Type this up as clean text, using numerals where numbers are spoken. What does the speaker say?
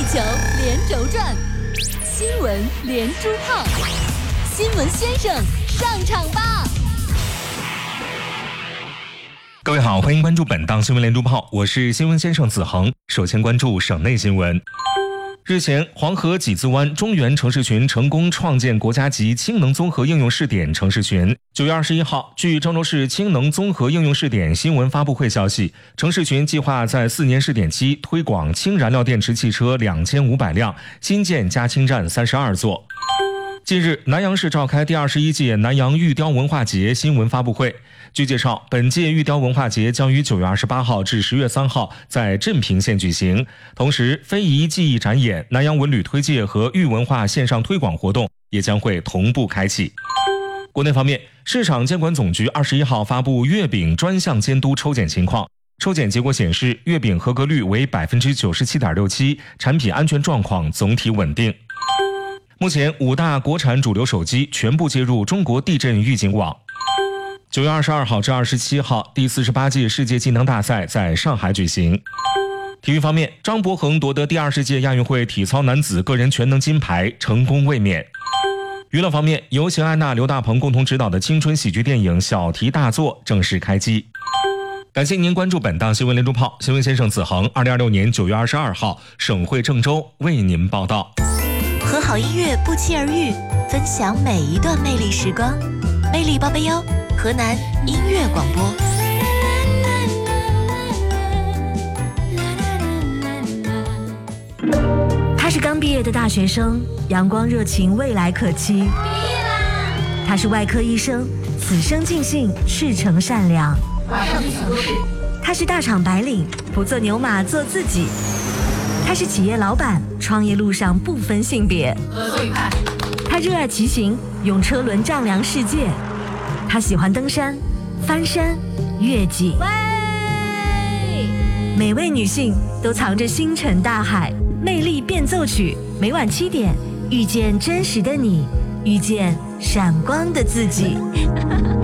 球连轴转，新闻连珠炮，新闻先生上场吧！ 各位好，欢迎关注本档新闻连珠炮，我是新闻先生子恒。首先关注省内新闻。日前，黄河几兹湾中原城市群成功创建国家级氢能综合应用试点城市群。9月21号，据郑州市氢能综合应用试点新闻发布会消息，城市群计划在4年试点期推广氢燃料电池汽车2500辆，新建加氢站32座。近日，南阳市召开第21届南阳玉雕文化节新闻发布会。据介绍，本届玉雕文化节将于9月28号至10月3号在镇平县举行，同时非遗技艺展演、南阳文旅推介和玉文化线上推广活动也将会同步开启。国内方面，市场监管总局21号发布月饼专项监督抽检情况，抽检结果显示，月饼合格率为 97.67%， 产品安全状况总体稳定。目前5大国产主流手机全部接入中国地震预警网。9月22号至27号，第48届世界技能大赛在上海举行。体育方面，张博恒夺得第20届亚运会体操男子个人全能金牌，成功卫冕。娱乐方面，由邢安娜、刘大鹏共同执导的青春喜剧电影《小题大做》正式开机。感谢您关注本档新闻连珠炮，新闻先生子恒，2026年9月22号，省会郑州为您报道。 和好音乐不期而遇，分享每一段魅力时光。魅力报备哟，河南音乐广播。 他是刚毕业的大学生，阳光热情，未来可期。他是外科医生，此生尽兴，赤诚善良。他是大厂白领，不做牛马，做自己。他是企业老板，创业路上不分性别。合作愉快。他热爱骑行，用车轮丈量世界。他喜欢登山、翻山、越岭。每位女性都藏着星辰大海，魅力变奏曲。每晚7点，遇见真实的你，遇见闪光的自己。